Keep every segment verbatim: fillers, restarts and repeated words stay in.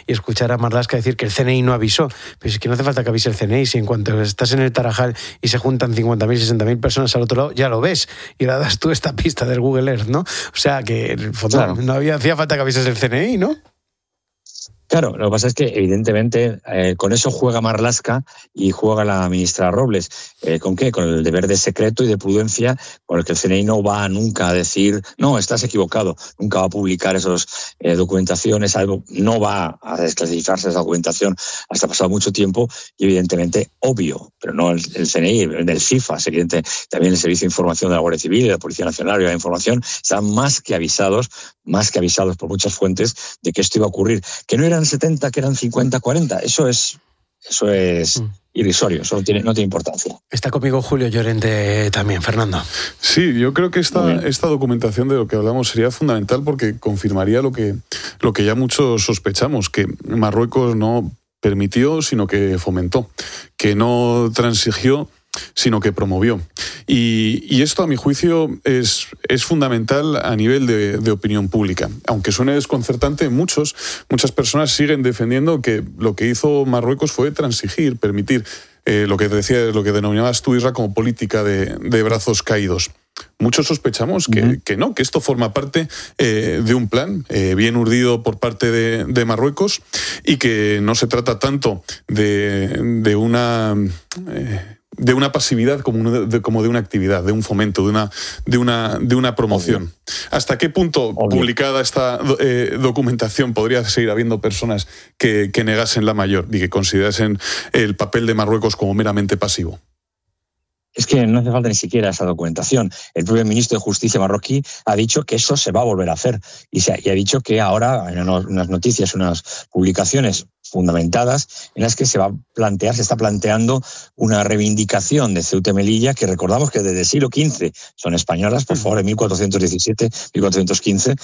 y escuchar a Marlaska decir que el C N I no avisó. Pero es que no hace falta que avise el C N I, si en cuanto estás en el Tarajal y se juntan cincuenta mil, sesenta mil personas al otro lado, ya lo ves. Y ahora das tú esta pista del Google Earth, ¿no? O sea, que en el fondo claro. no había, hacía falta que avises el C N I, ¿no? Claro, lo que pasa es que evidentemente eh, con eso juega Marlaska y juega la ministra Robles. Eh, ¿Con qué? Con el deber de secreto y de prudencia, con el que el C N I no va nunca a decir, no, estás equivocado, nunca va a publicar esas eh, documentaciones, algo, no va a desclasificarse esa documentación hasta pasado mucho tiempo y evidentemente obvio, pero no el, el C N I, el del FIFA, evidente, también el Servicio de Información de la Guardia Civil, de la Policía Nacional y la Información, están más que avisados, más que avisados por muchas fuentes de que esto iba a ocurrir, que no eran setenta, que eran cincuenta, cuarenta, eso es eso es mm. irrisorio, eso no tiene, no tiene importancia. Está conmigo Julio Llorente también, Fernando. Sí, yo creo que esta, esta documentación de lo que hablamos sería fundamental porque confirmaría lo que, lo que ya muchos sospechamos, que Marruecos no permitió, sino que fomentó, que no transigió, sino que promovió. Y, y esto, a mi juicio, es, es fundamental a nivel de, de opinión pública. Aunque suene desconcertante, muchos, muchas personas siguen defendiendo que lo que hizo Marruecos fue transigir, permitir eh, lo que decía, lo que denominabas tú, Isra, como política de, de brazos caídos. Muchos sospechamos que, uh-huh. que no, que esto forma parte eh, de un plan eh, bien urdido por parte de, de Marruecos y que no se trata tanto de, de una... Eh, de una pasividad como de, como de una actividad, de un fomento, de una, de una, de una promoción. Obvio. ¿Hasta qué punto, Obvio. publicada esta eh, documentación, podría seguir habiendo personas que, que negasen la mayor y que considerasen el papel de Marruecos como meramente pasivo? Es que no hace falta ni siquiera esa documentación. El propio ministro de Justicia marroquí ha dicho que eso se va a volver a hacer y, se ha, y ha dicho que ahora hay unas noticias, unas publicaciones fundamentadas en las que se va a plantear, se está planteando una reivindicación de Ceuta y Melilla, que recordamos que desde el siglo quince son españolas, por favor, de mil cuatrocientos diecisiete, mil cuatrocientos quince,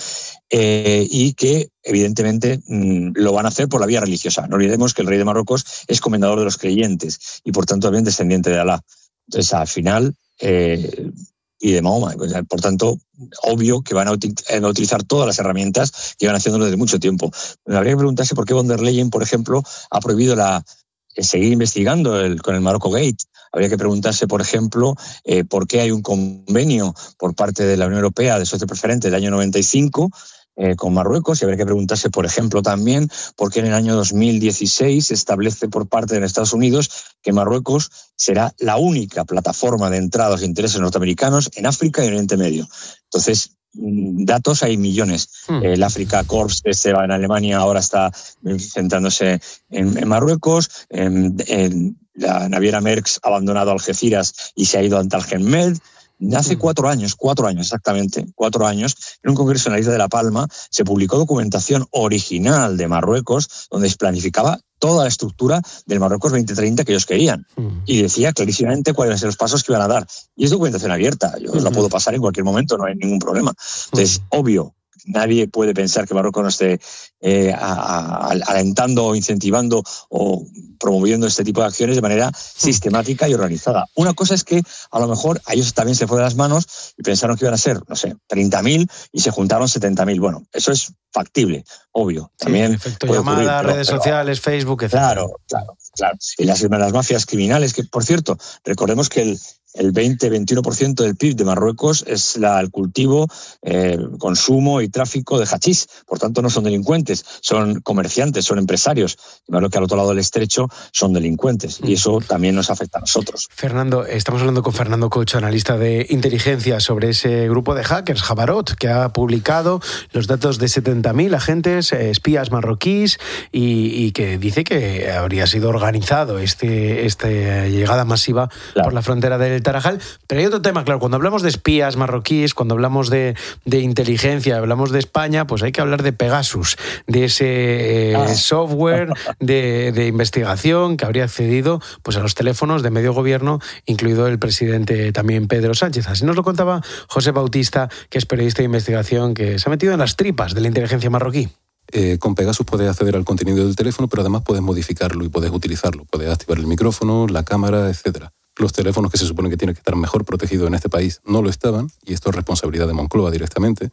eh, y que evidentemente mmm, lo van a hacer por la vía religiosa. No olvidemos que el rey de Marruecos es comendador de los creyentes y por tanto también descendiente de Alá. Entonces, al final, eh, y de Mahoma, por tanto, obvio que van a, util- a utilizar todas las herramientas que van haciéndolo desde mucho tiempo. Habría que preguntarse por qué von der Leyen, por ejemplo, ha prohibido la, eh, seguir investigando el, con el Morocco Gate. Habría que preguntarse, por ejemplo, eh, por qué hay un convenio por parte de la Unión Europea de socio preferente del año noventa y cinco Eh, con Marruecos, y habría que preguntarse, por ejemplo, también por qué en el año dos mil dieciséis se establece por parte de los Estados Unidos que Marruecos será la única plataforma de entradas de intereses norteamericanos en África y en Oriente Medio. Entonces, datos hay millones. Hmm. El Africa Corps, que se va en Alemania, ahora está centrándose en, en Marruecos. En, en la naviera Merckx ha abandonado Algeciras y se ha ido a Tal Med. Hace cuatro años, cuatro años exactamente, cuatro años, en un congreso en la isla de La Palma se publicó documentación original de Marruecos donde se planificaba toda la estructura del Marruecos veinte treinta que ellos querían. Uh-huh. Y decía clarísimamente cuáles iban a ser los pasos que iban a dar. Y es documentación abierta, yo uh-huh. la puedo pasar en cualquier momento, no hay ningún problema. Entonces, uh-huh. obvio, nadie puede pensar que Marruecos no esté eh, a, a, alentando o incentivando o promoviendo este tipo de acciones de manera sistemática y organizada. Una cosa es que a lo mejor a ellos también se fue de las manos y pensaron que iban a ser, no sé, treinta mil y se juntaron setenta mil. Bueno, eso es factible, obvio. También sí, efecto llamada, redes pero, sociales, Facebook, etcétera. Claro, claro, claro. Y las, las mafias criminales, que por cierto, recordemos que el El veinte a veintiuno por ciento del P I B de Marruecos es la, el cultivo, eh, consumo y tráfico de hachís. Por tanto, no son delincuentes, son comerciantes, son empresarios. Y más lo que al otro lado del estrecho son delincuentes. Y eso también nos afecta a nosotros. Fernando, estamos hablando con Fernando Cocho, analista de inteligencia, sobre ese grupo de hackers, Jabarot, que ha publicado los datos de setenta mil agentes, eh, espías marroquíes, y, y que dice que habría sido organizado este, esta llegada masiva claro. por la frontera del Tarajal. Pero hay otro tema, claro, cuando hablamos de espías marroquíes, cuando hablamos de, de inteligencia, hablamos de España, pues hay que hablar de Pegasus, de ese eh, ah. software de, de investigación que habría accedido pues, a los teléfonos de medio gobierno, incluido el presidente también Pedro Sánchez. Así nos lo contaba José Bautista, que es periodista de investigación, que se ha metido en las tripas de la inteligencia marroquí. Eh, con Pegasus puedes acceder al contenido del teléfono, pero además puedes modificarlo y puedes utilizarlo. Puedes activar el micrófono, la cámara, etcétera. Los teléfonos que se supone que tienen que estar mejor protegidos en este país no lo estaban, y esto es responsabilidad de Moncloa directamente.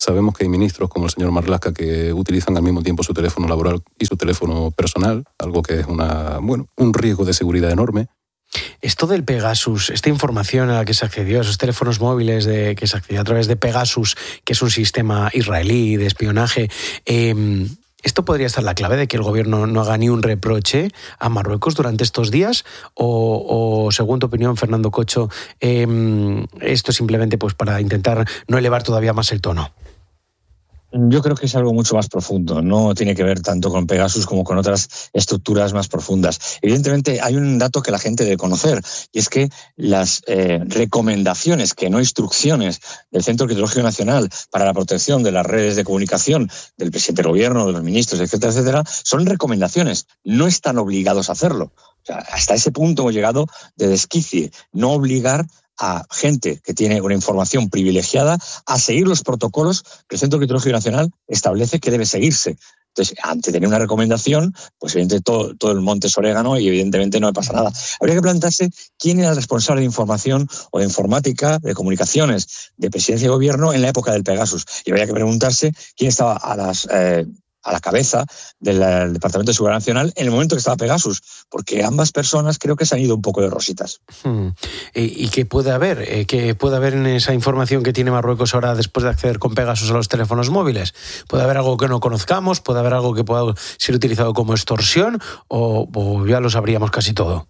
Sabemos que hay ministros como el señor Marlaska que utilizan al mismo tiempo su teléfono laboral y su teléfono personal, algo que es una, bueno, un riesgo de seguridad enorme. Esto del Pegasus, esta información a la que se accedió, esos teléfonos móviles de que se accedió a través de Pegasus, que es un sistema israelí de espionaje, eh, ¿esto podría estar la clave de que el gobierno no haga ni un reproche a Marruecos durante estos días? O, o según tu opinión, Fernando Cocho, eh, esto es simplemente pues para intentar no elevar todavía más el tono? Yo creo que es algo mucho más profundo, no tiene que ver tanto con Pegasus como con otras estructuras más profundas. Evidentemente hay un dato que la gente debe conocer, y es que las eh, recomendaciones, que no instrucciones, del Centro Criptológico Nacional para la protección de las redes de comunicación del presidente del gobierno, de los ministros, etcétera, etcétera, son recomendaciones, no están obligados a hacerlo. O sea, hasta ese punto hemos llegado de desquicie, no obligar a gente que tiene una información privilegiada a seguir los protocolos que el Centro Criptológico Nacional establece que debe seguirse. Entonces, ante tener una recomendación, pues evidentemente todo, todo el monte es orégano y evidentemente no pasa nada. Habría que plantearse quién era el responsable de información o de informática, de comunicaciones, de presidencia y gobierno en la época del Pegasus. Y habría que preguntarse quién estaba a las... Eh, a la cabeza del Departamento de Seguridad Nacional en el momento que estaba Pegasus, porque ambas personas creo que se han ido un poco de rositas. Hmm. ¿Y, y qué puede haber? ¿Qué puede haber en esa información que tiene Marruecos ahora después de acceder con Pegasus a los teléfonos móviles? ¿Puede haber algo que no conozcamos? ¿Puede haber algo que pueda ser utilizado como extorsión? ¿O, o ya lo sabríamos casi todo?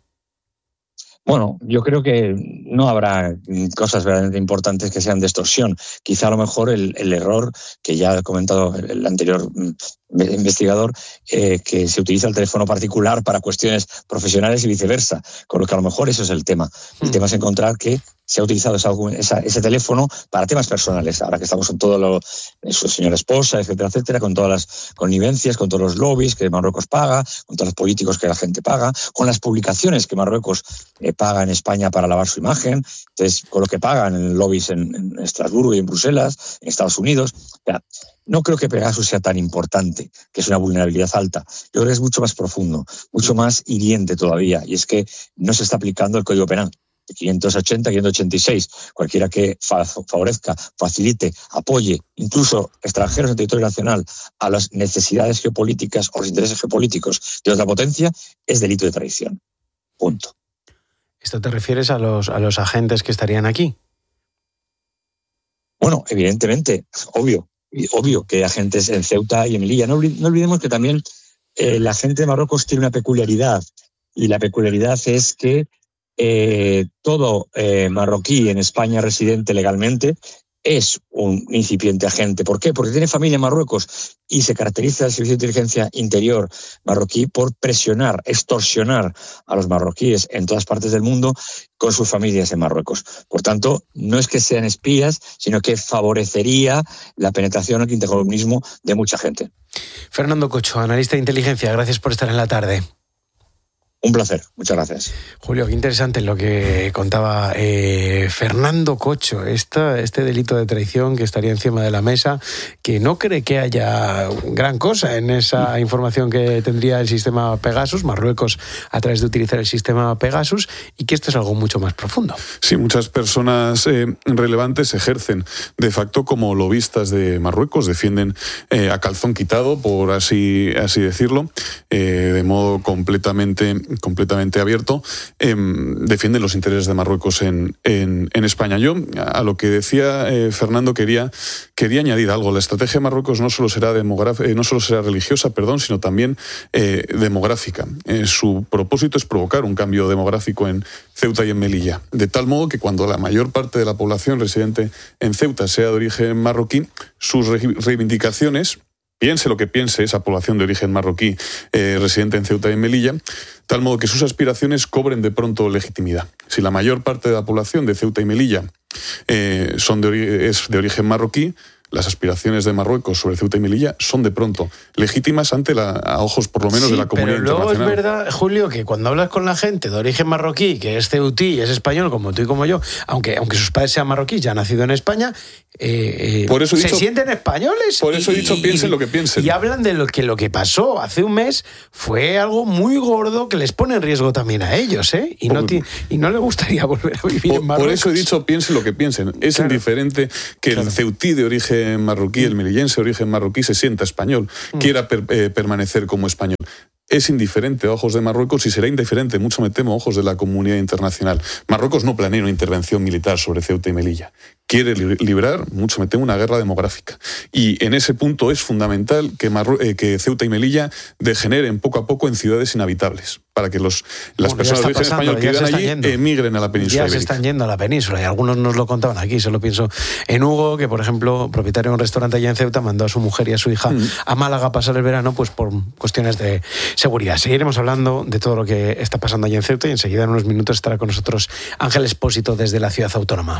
Bueno, yo creo que no habrá cosas verdaderamente importantes que sean de extorsión. Quizá a lo mejor el, el error que ya ha comentado el anterior investigador, eh, que se utiliza el teléfono particular para cuestiones profesionales y viceversa, con lo que a lo mejor eso es el tema. El mm. tema es encontrar que se ha utilizado esa, esa, ese teléfono para temas personales, ahora que estamos con todo lo, su señora esposa, etcétera, etcétera, con todas las connivencias, con todos los lobbies que Marruecos paga, con todos los políticos que la gente paga, con las publicaciones que Marruecos eh, paga en España para lavar su imagen, entonces con lo que pagan en lobbies en, en Estrasburgo y en Bruselas, en Estados Unidos. O sea, no creo que Pegasus sea tan importante, que es una vulnerabilidad alta. Yo creo que es mucho más profundo, mucho más hiriente todavía, y es que no se está aplicando el Código Penal. quinientos ochenta, quinientos ochenta y seis, cualquiera que favorezca, facilite, apoye, incluso extranjeros en territorio nacional, a las necesidades geopolíticas o los intereses geopolíticos de otra potencia, es delito de traición. Punto. ¿Esto te refieres a los, a los agentes que estarían aquí? Bueno, evidentemente, obvio, obvio que hay agentes en Ceuta y en Melilla. No olvidemos que también eh, la gente de Marruecos tiene una peculiaridad, y la peculiaridad es que Eh, todo eh, marroquí en España residente legalmente es un incipiente agente. ¿Por qué? Porque tiene familia en Marruecos y se caracteriza el Servicio de Inteligencia Interior marroquí por presionar, extorsionar a los marroquíes en todas partes del mundo con sus familias en Marruecos. Por tanto, no es que sean espías, sino que favorecería la penetración al quintecomunismo de mucha gente. Fernando Cocho, analista de inteligencia, gracias por estar en la tarde. Un placer, muchas gracias. Julio, qué interesante lo que contaba eh, Fernando Cocho, esta, este delito de traición que estaría encima de la mesa, que no cree que haya gran cosa en esa información que tendría el sistema Pegasus, Marruecos a través de utilizar el sistema Pegasus, y que esto es algo mucho más profundo. Sí, muchas personas eh, relevantes ejercen de facto como lobistas de Marruecos, defienden eh, a calzón quitado, por así, así decirlo, eh, de modo completamente... completamente abierto, eh, defienden los intereses de Marruecos en, en, en España. Yo, a lo que decía eh, Fernando, quería, quería añadir algo. La estrategia de Marruecos no solo será, demograf- eh, no solo será religiosa, perdón, sino también eh, demográfica. Eh, su propósito es provocar un cambio demográfico en Ceuta y en Melilla, de tal modo que cuando la mayor parte de la población residente en Ceuta sea de origen marroquí, sus re- reivindicaciones, piense lo que piense esa población de origen marroquí eh, residente en Ceuta y en Melilla, tal modo que sus aspiraciones cobren de pronto legitimidad. Si la mayor parte de la población de Ceuta y Melilla eh, son de ori- es de origen marroquí, las aspiraciones de Marruecos sobre Ceuta y Melilla son de pronto legítimas ante la, a ojos por lo menos sí, de la comunidad pero luego internacional. Es verdad, Julio, que cuando hablas con la gente de origen marroquí, que es ceutí y es español como tú y como yo, aunque, aunque sus padres sean marroquíes, ya han nacido en España, eh, por eso se dicho, sienten españoles. Por eso y, he dicho piensen y, lo que piensen. Y hablan de lo que, lo que pasó hace un mes fue algo muy gordo que les pone en riesgo también a ellos, ¿eh? Y, por, no, ti, y no les gustaría volver a vivir por, en Marruecos. Por eso he dicho piensen lo que piensen. Es claro. indiferente que claro. el ceutí de origen origen marroquí, el melillense de origen marroquí, se sienta español, mm. quiera per, eh, permanecer como español. Es indiferente a ojos de Marruecos y será indiferente, mucho me temo, a ojos de la comunidad internacional. Marruecos no planea una intervención militar sobre Ceuta y Melilla. Quiere librar, mucho me temo, una guerra demográfica. Y en ese punto es fundamental que, Marru- eh, que Ceuta y Melilla degeneren poco a poco en ciudades inhabitables, para que los, las bueno, personas de origen español que vivan allí yendo. emigren a la península Ya ibérica. Se están yendo a la península, y algunos nos lo contaban aquí. Solo pienso en Hugo, que por ejemplo, propietario de un restaurante allá en Ceuta, mandó a su mujer y a su hija mm. a Málaga a pasar el verano, pues por cuestiones de seguridad. Seguiremos hablando de todo lo que está pasando allí en Ceuta, y enseguida en unos minutos estará con nosotros Ángel Expósito desde la ciudad autónoma.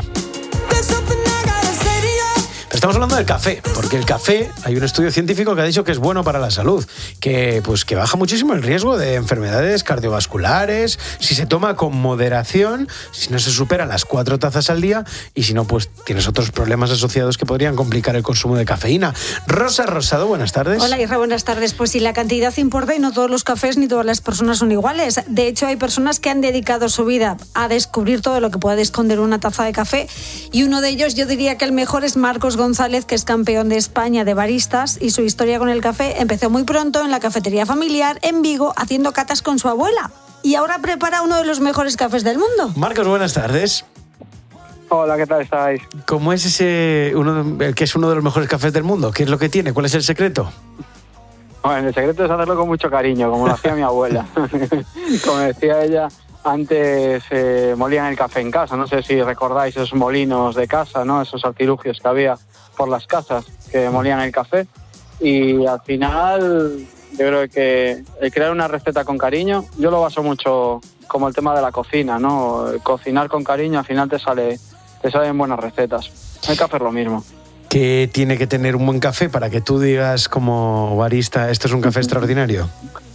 Estamos hablando del café, porque el café, hay un estudio científico que ha dicho que es bueno para la salud, que pues que baja muchísimo el riesgo de enfermedades cardiovasculares, si se toma con moderación, si no se superan las cuatro tazas al día, y si no, pues tienes otros problemas asociados que podrían complicar el consumo de cafeína. Rosa Rosado, buenas tardes. Hola, Isra, buenas tardes. Pues sí, la cantidad importa y no todos los cafés ni todas las personas son iguales. De hecho, hay personas que han dedicado su vida a descubrir todo lo que puede esconder una taza de café, y uno de ellos, yo diría que el mejor, es Marcos González, González, que es campeón de España de baristas, y su historia con el café empezó muy pronto en la cafetería familiar en Vigo, haciendo catas con su abuela, y ahora prepara uno de los mejores cafés del mundo. Marcos, buenas tardes. Hola, ¿qué tal estáis? ¿Cómo es ese, uno, el que es uno de los mejores cafés del mundo? ¿Qué es lo que tiene? ¿Cuál es el secreto? Bueno, el secreto es hacerlo con mucho cariño, como lo hacía mi abuela. Como decía ella, antes eh, molían el café en casa. No sé si recordáis esos molinos de casa, ¿no? Esos artilugios que había por las casas que molían el café. Y al final, yo creo que el crear una receta con cariño, yo lo baso mucho como el tema de la cocina, ¿no? Cocinar con cariño, al final te sale, te salen buenas recetas. El café es lo mismo. ¿Qué tiene que tener un buen café para que tú digas como barista, esto es un café extraordinario?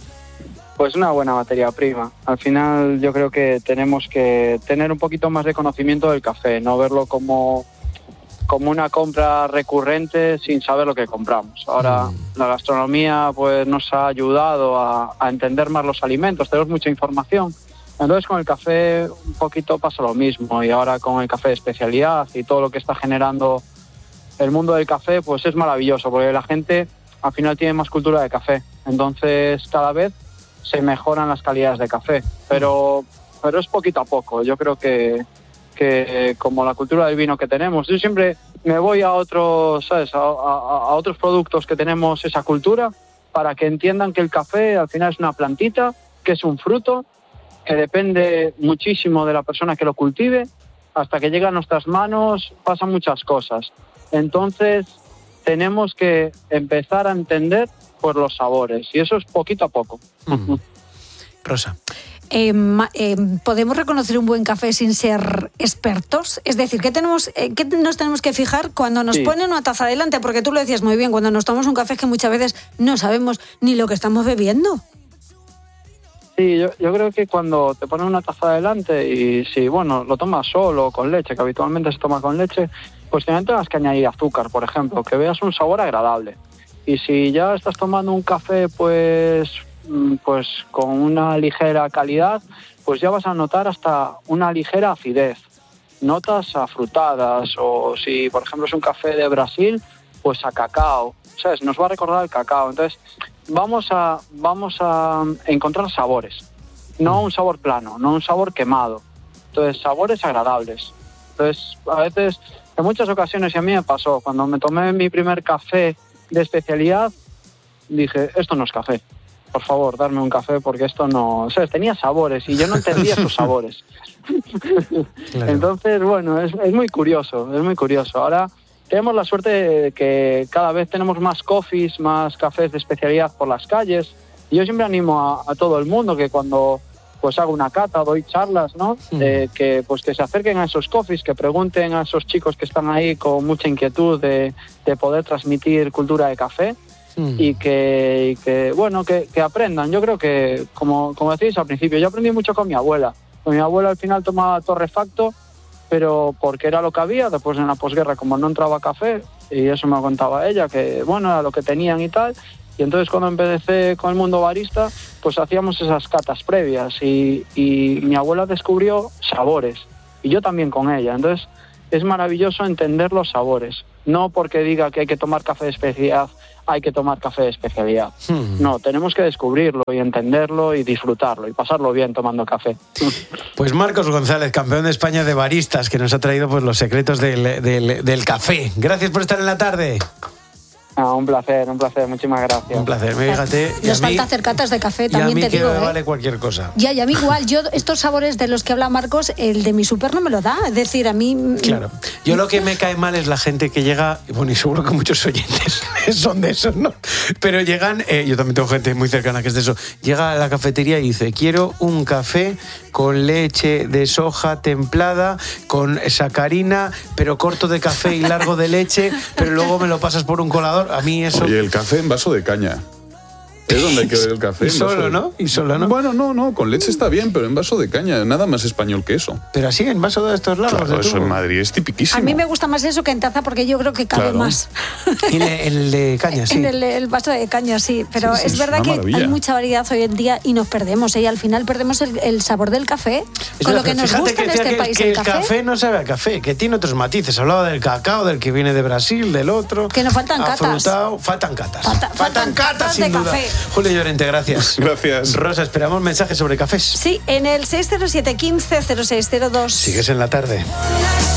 Pues una buena materia prima. Al final yo creo que tenemos que tener un poquito más de conocimiento del café, no verlo como, como una compra recurrente sin saber lo que compramos. Ahora mm. la gastronomía pues nos ha ayudado a, a entender más los alimentos, tenemos mucha información. Entonces con el café un poquito pasa lo mismo, y ahora con el café de especialidad y todo lo que está generando el mundo del café, pues es maravilloso, porque la gente al final tiene más cultura de café. Entonces cada vez se mejoran las calidades de café, pero, pero es poquito a poco. Yo creo que, que como la cultura del vino que tenemos, yo siempre me voy a otros, ¿sabes? A, a, a otros productos que tenemos esa cultura, para que entiendan que el café al final es una plantita, que es un fruto, que depende muchísimo de la persona que lo cultive. Hasta que llega a nuestras manos pasan muchas cosas. Entonces tenemos que empezar a entender por los sabores, y eso es poquito a poco. Mm. Rosa. Eh, eh, ¿Podemos reconocer un buen café sin ser expertos? Es decir, ¿qué, tenemos, eh, ¿qué nos tenemos que fijar cuando nos sí. ponen una taza delante? Porque tú lo decías muy bien, cuando nos tomamos un café es que muchas veces no sabemos ni lo que estamos bebiendo. Sí, yo, yo creo que cuando te ponen una taza delante y si, bueno, lo tomas solo o con leche, que habitualmente se toma con leche, pues también tengas que añadir azúcar, por ejemplo, que veas un sabor agradable. Y si ya estás tomando un café pues, pues con una ligera calidad, pues ya vas a notar hasta una ligera acidez, notas afrutadas, o si por ejemplo es un café de Brasil, pues a cacao, ¿sabes? Nos va a recordar el cacao. Entonces vamos a, vamos a encontrar sabores, no un sabor plano, no un sabor quemado. Entonces sabores agradables. Entonces a veces, en muchas ocasiones, y a mí me pasó, cuando me tomé mi primer café de especialidad, dije, esto no es café, por favor, darme un café, porque esto no... O sea, tenía sabores y yo no entendía esos sabores. Claro. Entonces, bueno, es, es muy curioso, es muy curioso. Ahora tenemos la suerte de que cada vez tenemos más coffees, más cafés de especialidad por las calles, y yo siempre animo a, a todo el mundo que cuando pues hago una cata, doy charlas, ¿no? Mm. Eh, que pues que se acerquen a esos coffees, que pregunten a esos chicos que están ahí con mucha inquietud de, de poder transmitir cultura de café, mm. y, que, y que, bueno, que, que aprendan. Yo creo que, como, como decís al principio, yo aprendí mucho con mi abuela. Con mi abuela al final tomaba torrefacto, pero porque era lo que había. Después en la posguerra, como no entraba café, y eso me contaba ella, que bueno, era lo que tenían y tal. Y entonces cuando empecé con el mundo barista, pues hacíamos esas catas previas, y, y mi abuela descubrió sabores, y yo también con ella. Entonces es maravilloso entender los sabores. No porque diga que hay que tomar café de especialidad, hay que tomar café de especialidad. Hmm. No, tenemos que descubrirlo y entenderlo y disfrutarlo y pasarlo bien tomando café. Pues Marcos González, campeón de España de baristas, que nos ha traído pues los secretos del, del, del café. Gracias por estar en la tarde. Ah, un placer, un placer, muchísimas gracias. Un placer, fíjate. Nos falta hacer catas de café, también y a mí te digo. Que me ¿eh? vale cualquier cosa. Ya, y a mí igual, yo estos sabores de los que habla Marcos, el de mi súper no me lo da. Es decir, a mí. Claro. Yo lo que me cae mal es la gente que llega, bueno, y seguro que muchos oyentes son de esos, ¿no? Pero llegan, eh, yo también tengo gente muy cercana que es de eso, llega a la cafetería y dice, quiero un café con leche de soja templada, con sacarina, pero corto de café y largo de leche, pero luego me lo pasas por un colador. A mí eso... Oye, el café en vaso de caña. Es donde hay que ver el café. Y solo, de... ¿no? Y solo, ¿no? Bueno, no, no, con leche está bien, pero en vaso de caña, nada más español que eso. Pero así, en vaso de estos largos. Claro, de eso tubo. en Madrid es tipiquísimo. A mí me gusta más eso que en taza porque yo creo que cabe Claro. más. Y en el, el de caña, sí. En el, el vaso de caña, sí. Pero Sí, sí, es es verdad una que maravilla. hay mucha variedad hoy en día y nos perdemos, ¿eh? Y al final perdemos el, el sabor del café. Es con verdad, lo que nos fíjate gusta que en decía este que, país que el el café. café no sabe a café, que tiene otros matices. Hablaba del cacao, del que viene de Brasil, del otro. Que nos faltan catas. Afrutado. Faltan catas. Falta- faltan catas sin de duda. café. Julio Llorente, gracias. Gracias. Rosa, esperamos mensajes sobre cafés. Sí, en el seis cero siete uno cinco cero seis cero dos. Sigues en la tarde.